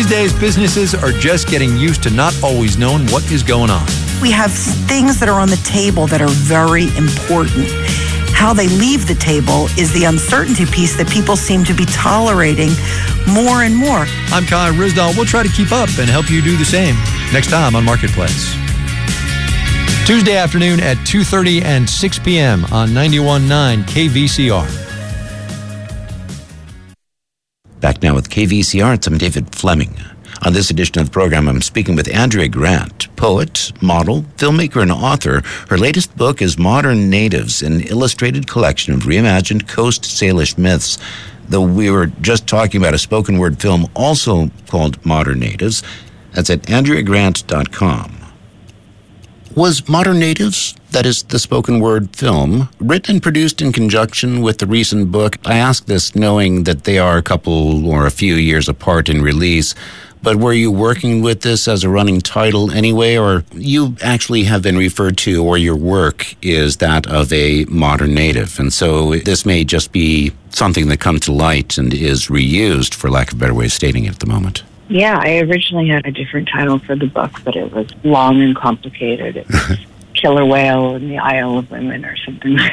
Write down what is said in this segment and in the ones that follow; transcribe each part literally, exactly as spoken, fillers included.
These days, businesses are just getting used to not always knowing what is going on. We have things that are on the table that are very important. How they leave the table is the uncertainty piece that people seem to be tolerating more and more. I'm Kai Ryssdal. We'll try to keep up and help you do the same next time on Marketplace. Tuesday afternoon at two thirty and six p.m. on ninety-one point nine K V C R. Back now with K V C R, I'm David Fleming. On this edition of the program, I'm speaking with Andrea Grant, poet, model, filmmaker, and author. Her latest book is Modern Natives, an illustrated collection of reimagined Coast Salish myths. Though we were just talking about a spoken word film also called Modern Natives. That's at andrea grant dot com. Was Modern Natives, that is the spoken word film, written and produced in conjunction with the recent book? I ask this knowing that they are a couple or a few years apart in release, but were you working with this as a running title anyway, or you actually have been referred to, or your work is that of a modern native, and so this may just be something that comes to light and is reused, for lack of a better way of stating it at the moment? Yeah, I originally had a different title for the book, but it was long and complicated. It was Killer Whale in the Isle of Women or something like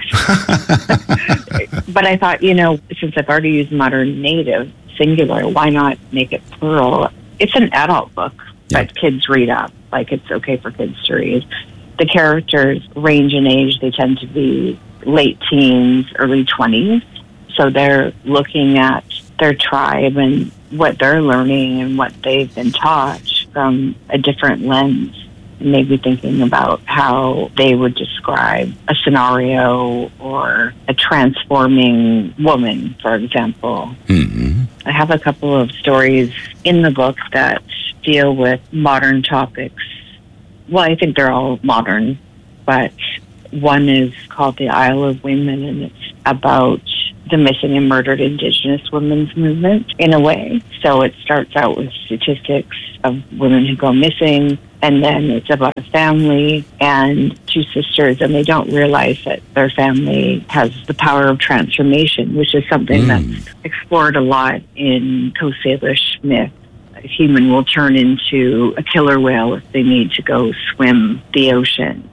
that. But I thought, you know, since I've already used modern native, singular, why not make it plural? It's an adult book Yeah. that kids read up. Like, it's okay for kids to read. The characters range in age. They tend to be late teens, early twenties. So they're looking at their tribe and what they're learning and what they've been taught from a different lens. Maybe thinking about how they would describe a scenario or a transforming woman, for example. Mm-hmm. I have a couple of stories in the book that deal with modern topics. Well, I think they're all modern, but one is called The Isle of Women, and it's about the missing and murdered Indigenous women's movement in a way. So it starts out with statistics of women who go missing, and then it's about a family and two sisters, and they don't realize that their family has the power of transformation, which is something Mm. that's explored a lot in Coast Salish myth. A human will turn into a killer whale if they need to go swim the ocean,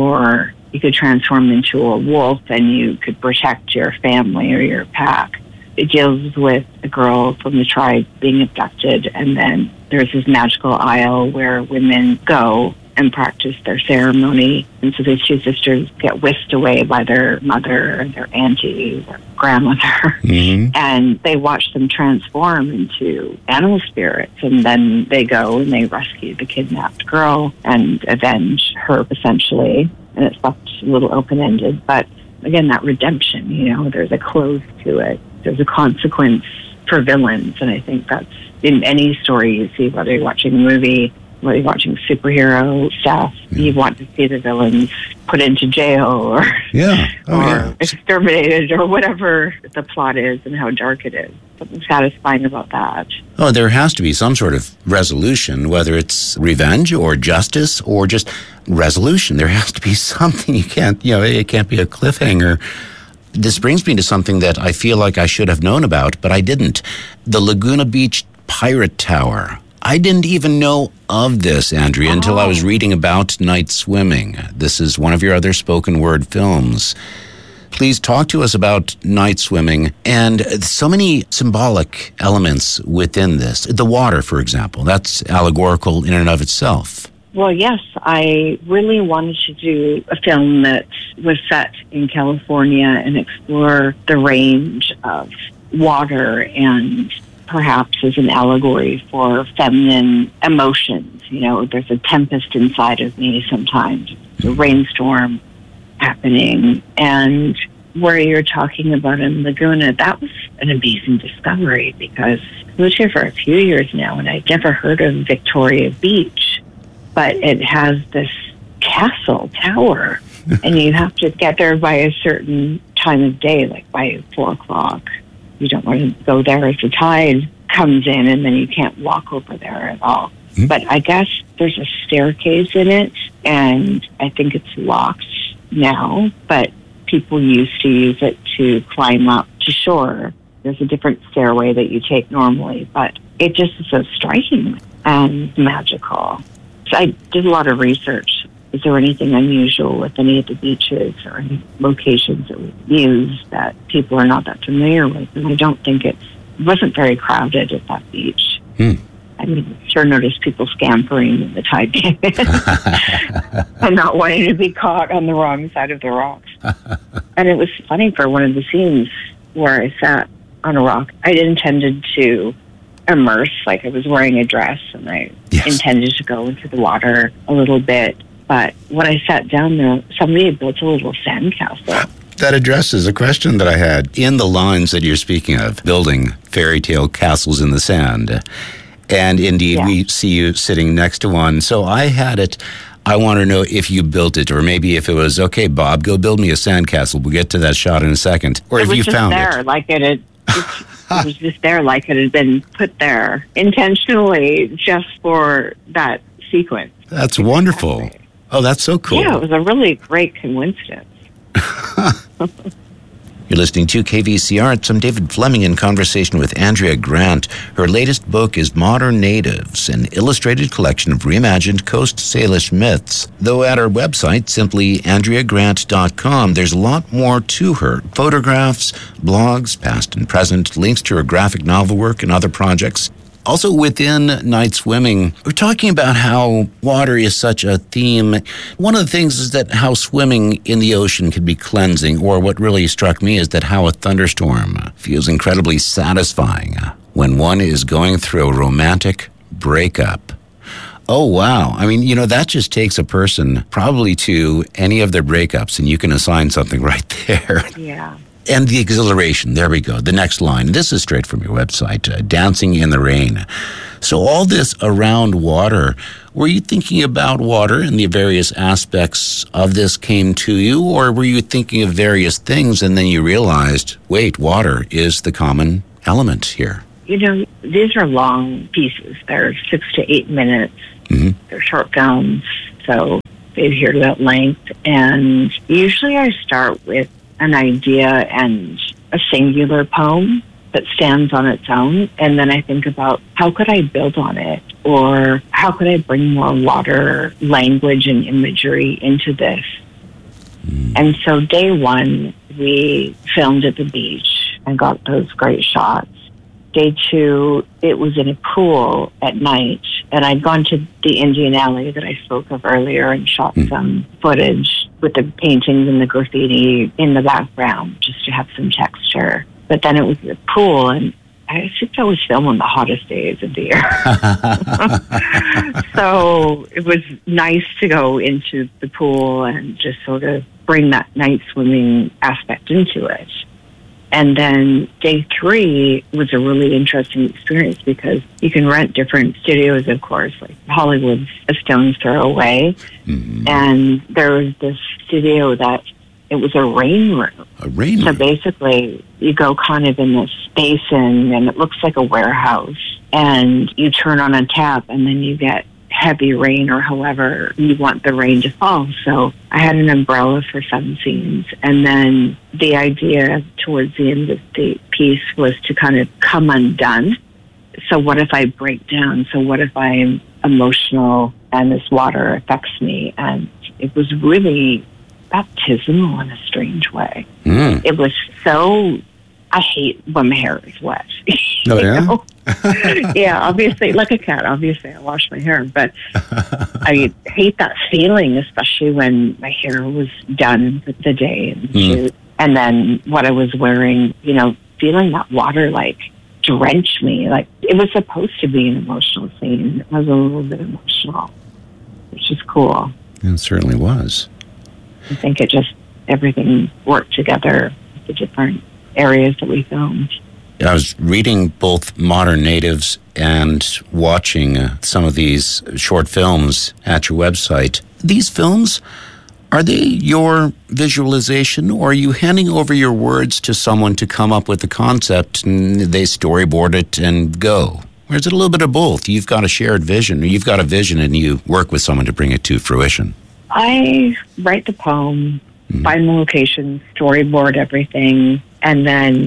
or you could transform into a wolf and you could protect your family or your pack. It deals with a girl from the tribe being abducted, and then there's this magical isle where women go and practice their ceremony. And so these two sisters get whisked away by their mother, their auntie, their grandmother, Mm-hmm. and they watch them transform into animal spirits. And then they go and they rescue the kidnapped girl and avenge her, essentially. And it's left a little open-ended. But again, that redemption, you know, there's a close to it. There's a consequence for villains. And I think that's in any story you see, whether you're watching a movie, whether you're watching superhero stuff, Yeah. you want to see the villains put into jail or, Yeah. Oh, or yeah. exterminated or whatever the plot is and how dark it is. Something satisfying about that. Oh, there has to be some sort of resolution, whether it's revenge or justice or just resolution. There has to be something. You can't, you know, it can't be a cliffhanger. This brings me to something that I feel like I should have known about, but I didn't. The Laguna Beach Pirate Tower. I didn't even know of this, Andrea, until I was reading about Night Swimming. This is one of your other spoken word films. Please talk to us about Night Swimming and so many symbolic elements within this. The water, for example, that's allegorical in and of itself. Well, yes, I really wanted to do a film that was set in California and explore the range of water and perhaps as an allegory for feminine emotions. You know, there's a tempest inside of me sometimes, a rainstorm happening. And where you're talking about in Laguna, that was an amazing discovery because I lived here for a few years now and I'd never heard of Victoria Beach, but it has this castle tower and you have to get there by a certain time of day, like by four o'clock. You don't want to go there as the tide comes in and then you can't walk over there at all. Mm-hmm. But I guess there's a staircase in it and I think it's locked now, but people used to use it to climb up to shore There's a different stairway that you take normally, but it just is so striking and magical. So I did a lot of research. Is there anything unusual with any of the beaches or any locations that we use that people are not that familiar with? And I don't think it's, it wasn't very crowded at that beach. Hmm. I mean, sure noticed people scampering when the tide came in and not wanting to be caught on the wrong side of the rocks. And it was funny for one of the scenes where I sat on a rock. I intended to immerse, like I was wearing a dress, and I yes. intended to go into the water a little bit. But when I sat down there, somebody had built a little sandcastle. That addresses a question that I had. In the lines that you're speaking of, building fairy tale castles in the sand. And indeed, yeah. we see you sitting next to one. So I had it. I want to know if you built it, or maybe if it was, okay, Bob, go build me a sandcastle. We'll get to that shot in a second. Or it if was you just found there, it. Like it had, it, it was just there, like it had been put there intentionally just for that sequence. That's wonderful. Oh, that's so cool. Yeah, it was a really great coincidence. You're listening to K V C Arts. I'm David Fleming in conversation with Andrea Grant. Her latest book is Modern Natives, an illustrated collection of reimagined Coast Salish myths. Though at her website, simply andrea grant dot com, there's a lot more to her. Photographs, blogs, past and present, links to her graphic novel work and other projects. Also within Night Swimming, we're talking about how water is such a theme. One of the things is that how swimming in the ocean can be cleansing, or what really struck me is that how a thunderstorm feels incredibly satisfying when one is going through a romantic breakup. Oh, wow. I mean, you know, that just takes a person probably to any of their breakups, and you can assign something right there. Yeah. And the exhilaration, there we go, the next line. This is straight from your website, uh, Dancing in the Rain. So all this around water, were you thinking about water and the various aspects of this came to you, or were you thinking of various things and then you realized, wait, water is the common element here? You know, these are long pieces. They're six to eight minutes. Mm-hmm. They're short films, so they adhere to that length. And usually I start with an idea and a singular poem that stands on its own, and then I think about how could I build on it, or how could I bring more water language and imagery into this. Mm. And so day one, we filmed at the beach and got those great shots. Day two, it was in a pool at night, and I'd gone to the Indian Alley that I spoke of earlier and shot mm. some footage with the paintings and the graffiti in the background just to have some texture. But then it was the pool, and I think I was filming the hottest days of the year. So it was nice to go into the pool and just sort of bring that night swimming aspect into it. And then day three was a really interesting experience because you can rent different studios, of course, like Hollywood's a stone's throw away. Mm-hmm. And there was this studio that it was a rain room. A rain room? So basically, you go kind of in this basin, and it looks like a warehouse. And you turn on a tap, and then you get heavy rain or however you want the rain to fall. So I had an umbrella for some scenes. And then the idea towards the end of the piece was to kind of come undone. So what if I break down? So what if I'm emotional and this water affects me? And it was really baptismal in a strange way. Mm. It was so... I hate when my hair is wet. Oh, yeah? Yeah, obviously, like a cat, obviously I wash my hair, but I hate that feeling, especially when my hair was done for the day and the mm. shoot. And then what I was wearing, you know, feeling that water, like, drench me. Like, it was supposed to be an emotional scene. It was a little bit emotional, which is cool. It certainly was. I think it just, everything worked together with the different areas that we filmed. I was reading both Modern Natives and watching uh, some of these short films at your website. These films, are they your visualization, or are you handing over your words to someone to come up with the concept and they storyboard it and go? Or is it a little bit of both? You've got a shared vision, or you've got a vision and you work with someone to bring it to fruition? I write the poem, mm-hmm. find the location, storyboard everything, and then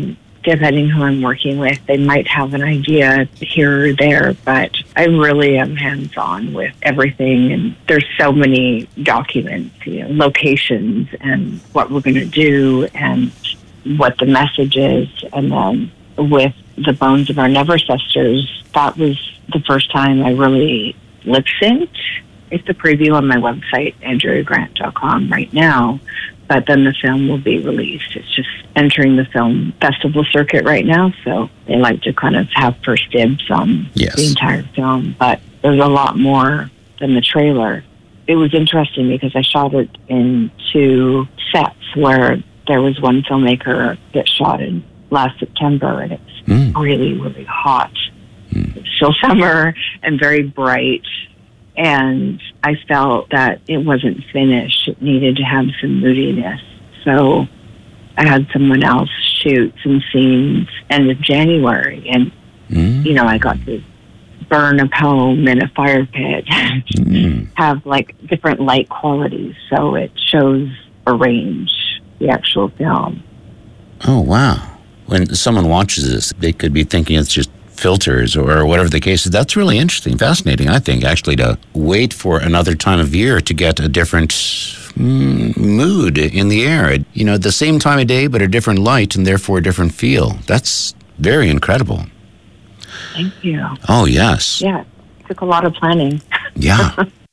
depending who I'm working with, they might have an idea here or there, but I really am hands-on with everything. And there's so many documents, you know, locations and what we're going to do and what the message is. And then with the Bones of Our Nevercestors, that was the first time I really lip-synced. It's a preview on my website, andrea grant dot com right now, but then the film will be released. It's just entering the film festival circuit right now, so they like to kind of have first dibs on Yes. the entire film, but there's a lot more than the trailer. It was interesting because I shot it in two sets where there was one filmmaker that shot it last September, and it's Mm. really, really hot. Mm. It's still summer and very bright. And I felt that it wasn't finished. It needed to have some moodiness. So I had someone else shoot some scenes end of January. And, Mm. you know, I got to burn a poem in a fire pit, Mm. have like different light qualities. So it shows a range, the actual film. Oh, wow. When someone watches this, they could be thinking it's just filters or whatever the case is. That's really interesting, fascinating, I think, actually, to wait for another time of year to get a different mm, mood in the air. You know, the same time of day, but a different light and therefore a different feel. That's very incredible. Thank you. Oh, yes. Yeah, it took a lot of planning. Yeah.